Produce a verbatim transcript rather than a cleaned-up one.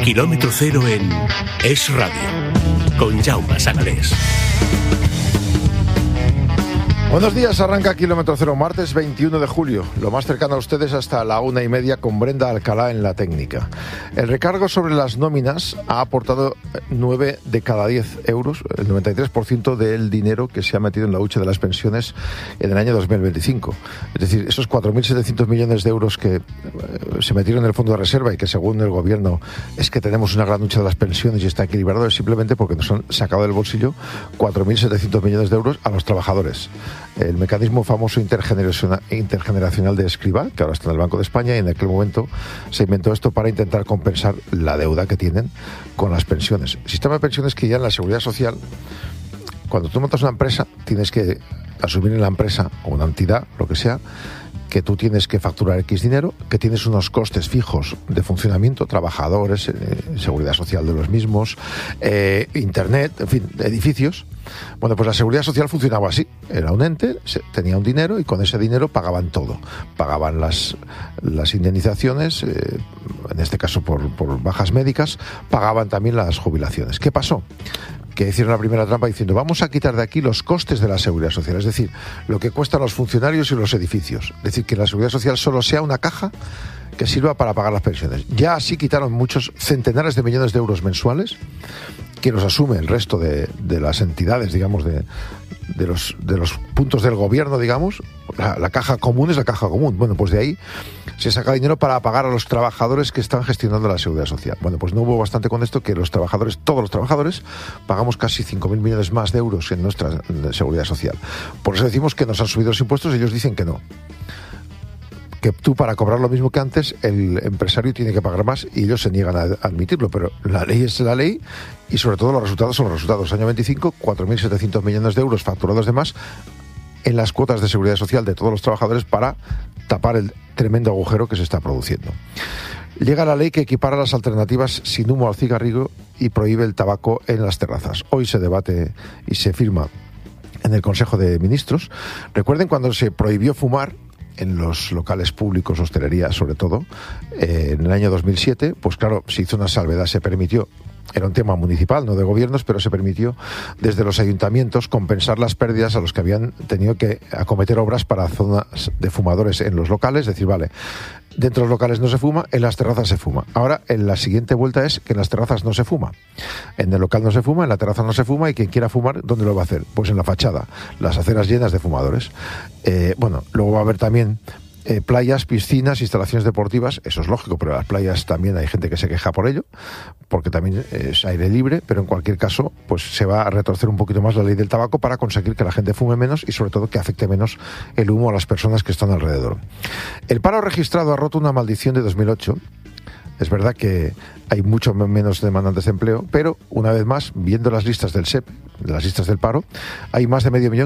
Kilómetro cero en Es Radio, con Jaume Sanalés. Buenos días, arranca Kilómetro Cero, martes veintiuno de julio, lo más cercano a ustedes hasta la una y media con Brenda Alcalá en la técnica. El recargo sobre las nóminas ha aportado nueve de cada diez euros, el noventa y tres por ciento del dinero que se ha metido en la hucha de las pensiones en el año dos mil veinticinco. Es decir, esos cuatro mil setecientos millones de euros que eh, se metieron en el fondo de reserva y que según el gobierno es que tenemos una gran hucha de las pensiones y está equilibrado, es simplemente porque nos han sacado del bolsillo cuatro mil setecientos millones de euros a los trabajadores. El mecanismo famoso intergeneracional, intergeneracional de Escrivá, que ahora está en el Banco de España, y en aquel momento se inventó esto para intentar compensar la deuda que tienen con las pensiones. El sistema de pensiones que ya en la Seguridad Social, cuando tú montas una empresa, tienes que asumir en la empresa o una entidad, lo que sea, que tú tienes que facturar X dinero, que tienes unos costes fijos de funcionamiento, trabajadores, eh, seguridad social de los mismos, eh, internet, en fin, edificios. Bueno, pues la seguridad social funcionaba así. Era un ente, se, tenía un dinero y con ese dinero pagaban todo. Pagaban las, las indemnizaciones, eh, en este caso por, por bajas médicas, pagaban también las jubilaciones. ¿Qué pasó? Que hicieron la primera trampa diciendo vamos a quitar de aquí los costes de la seguridad social, es decir, lo que cuestan los funcionarios y los edificios. Es decir, que la seguridad social solo sea una caja que sirva para pagar las pensiones. Ya así quitaron muchos centenares de millones de euros mensuales que los asume el resto de, de las entidades, digamos, de, de, los, de los puntos del gobierno, digamos. La, la caja común es la caja común. Bueno, pues de ahí se saca dinero para pagar a los trabajadores que están gestionando la seguridad social. Bueno, pues no hubo bastante con esto que los trabajadores, todos los trabajadores, pagamos casi cinco mil millones más de euros en nuestra seguridad social. Por eso decimos que nos han subido los impuestos y ellos dicen que no. Que tú, para cobrar lo mismo que antes, el empresario tiene que pagar más y ellos se niegan a admitirlo, pero la ley es la ley y sobre todo los resultados son los resultados. Año veinticinco, cuatro mil setecientos millones de euros facturados de más en las cuotas de seguridad social de todos los trabajadores para tapar el tremendo agujero que se está produciendo. Llega la ley que equipara las alternativas sin humo al cigarrillo y prohíbe el tabaco en las terrazas. Hoy se debate y se firma en el Consejo de Ministros. Recuerden cuando se prohibió fumar en los locales públicos, hostelería sobre todo, eh, en el año dos mil siete, pues claro, se hizo una salvedad, se permitió, era un tema municipal, no de gobiernos, pero se permitió desde los ayuntamientos compensar las pérdidas a los que habían tenido que acometer obras para zonas de fumadores en los locales, es decir, vale, dentro de los locales no se fuma, en las terrazas se fuma. Ahora, en la siguiente vuelta es que en las terrazas no se fuma. En el local no se fuma, en la terraza no se fuma, y quien quiera fumar, ¿dónde lo va a hacer? Pues en la fachada, las aceras llenas de fumadores. Eh, bueno, luego va a haber también eh, playas, piscinas, instalaciones deportivas, eso es lógico, pero en las playas también hay gente que se queja por ello, porque también es aire libre, pero en cualquier caso, pues se va a retorcer un poquito más la ley del tabaco para conseguir que la gente fume menos y sobre todo que afecte menos el humo a las personas que están alrededor. El paro registrado ha roto una maldición de dos mil ocho. Es verdad que hay mucho menos demandantes de empleo, pero una vez más, viendo las listas del S E P, las listas del paro, hay más de medio millón